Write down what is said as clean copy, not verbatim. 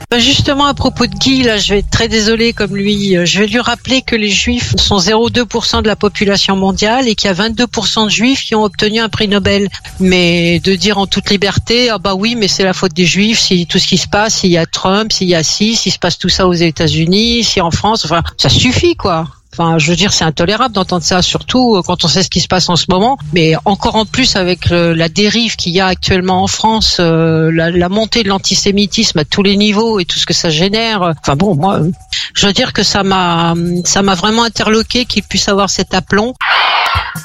Justement, à propos de Guy, là, je vais être très désolée comme lui. Je vais lui rappeler que les Juifs sont 0,2% de la population mondiale et qu'il y a 22% de Juifs qui ont obtenu un prix Nobel. Mais de dire en toute liberté, ah bah oui, mais c'est la faute des Juifs, si tout ce qui se passe, s'il y a Trump, s'il y a s'il se passe tout ça aux États-Unis, si en France, enfin, ça suffit, quoi. Enfin, je veux dire, c'est intolérable d'entendre ça, surtout quand on sait ce qui se passe en ce moment. Mais encore en plus avec la dérive qu'il y a actuellement en France, la montée de l'antisémitisme à tous les niveaux et tout ce que ça génère. Enfin bon, moi, je veux dire que ça m'a vraiment interloqué qu'il puisse avoir cet aplomb.